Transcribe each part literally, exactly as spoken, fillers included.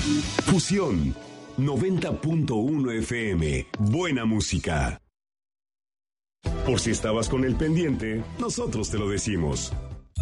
Fusión noventa punto uno F M. Buena música. Por si estabas con el pendiente, nosotros te lo decimos.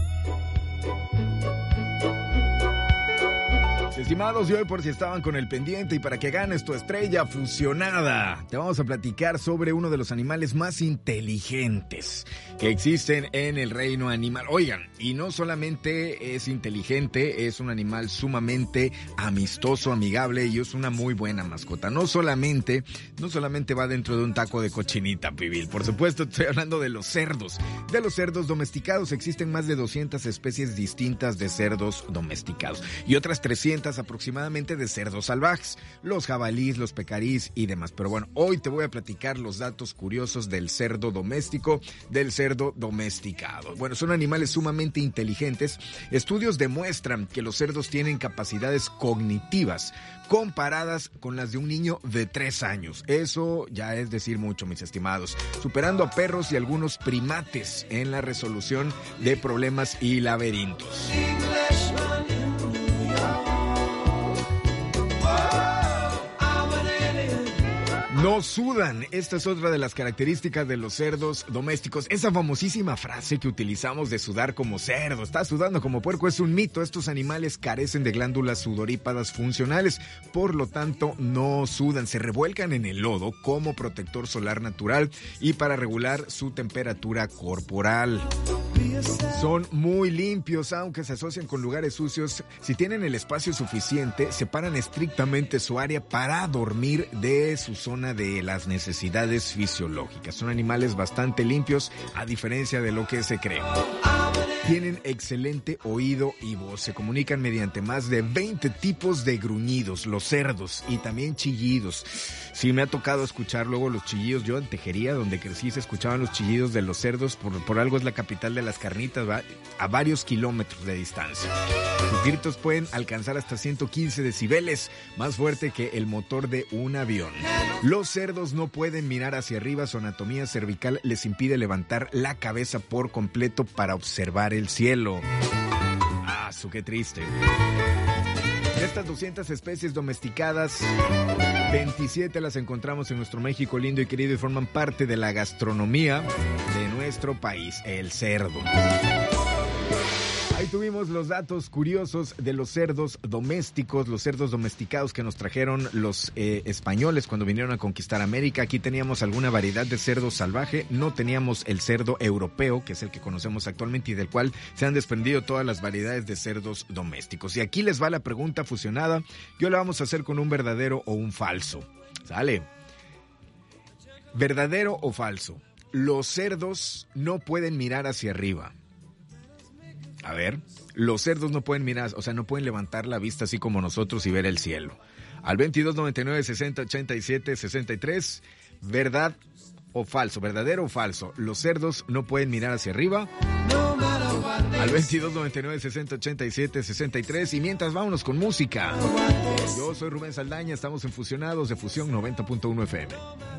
Estimados, y hoy por si estaban con el pendiente y para que ganes tu estrella fusionada, te vamos a platicar sobre uno de los animales más inteligentes que existen en el reino animal. Oigan, y no solamente es inteligente, es un animal sumamente amistoso, amigable y es una muy buena mascota. No solamente, no solamente va dentro de un taco de cochinita pibil. Por supuesto, estoy hablando de los cerdos. De los cerdos domesticados existen más de doscientas especies distintas de cerdos domesticados y otras trescientas aproximadamente de cerdos salvajes, los jabalíes, los pecarís y demás. Pero bueno, hoy te voy a platicar los datos curiosos del cerdo doméstico, del cerdo domesticado. Bueno, son animales sumamente inteligentes. Estudios demuestran que los cerdos tienen capacidades cognitivas comparadas con las de un niño de tres años. Eso ya es decir mucho, mis estimados, superando a perros y algunos primates en la resolución de problemas y laberintos. No sudan. Esta es otra de las características de los cerdos domésticos. Esa famosísima frase que utilizamos de sudar como cerdo, está sudando como puerco, es un mito. Estos animales carecen de glándulas sudorípadas funcionales, por lo tanto no sudan. Se revuelcan en el lodo como protector solar natural y para regular su temperatura corporal. Son muy limpios, aunque se asocian con lugares sucios. Si tienen el espacio suficiente, separan estrictamente su área para dormir de su zona de las necesidades fisiológicas. Son animales bastante limpios, a diferencia de lo que se cree. Tienen excelente oído y voz. Se comunican mediante más de veinte tipos de gruñidos, los cerdos, y también chillidos. Sí, me ha tocado escuchar luego los chillidos. Yo en Tejería, donde crecí, se escuchaban los chillidos de los cerdos. Por, por algo es la capital de las carnitas, ¿va? A varios kilómetros de distancia. Sus gritos pueden alcanzar hasta ciento quince decibeles, más fuerte que el motor de un avión. Los cerdos no pueden mirar hacia arriba. Su anatomía cervical les impide levantar la cabeza por completo para observar el cielo. Ah, su qué triste. De estas doscientas especies domesticadas, veintisiete las encontramos en nuestro México lindo y querido y forman parte de la gastronomía de nuestro país, el cerdo. Ahí tuvimos los datos curiosos de los cerdos domésticos, los cerdos domesticados que nos trajeron los eh, españoles cuando vinieron a conquistar América. Aquí teníamos alguna variedad de cerdo salvaje, no teníamos el cerdo europeo, que es el que conocemos actualmente y del cual se han desprendido todas las variedades de cerdos domésticos. Y aquí les va la pregunta fusionada, yo la vamos a hacer con un verdadero o un falso. ¿Sale? ¿Verdadero o falso? Los cerdos no pueden mirar hacia arriba. A ver, los cerdos no pueden mirar, o sea, no pueden levantar la vista así como nosotros y ver el cielo. Al veintidós noventa y nueve sesenta ochenta y siete sesenta y tres, ¿verdad o falso? ¿Verdadero o falso? Los cerdos no pueden mirar hacia arriba. Al veintidós noventa y nueve sesenta ochenta y siete sesenta y tres. Y mientras, vámonos con música. Yo soy Rubén Saldaña, estamos en Fusionados de Fusión noventa punto uno F M.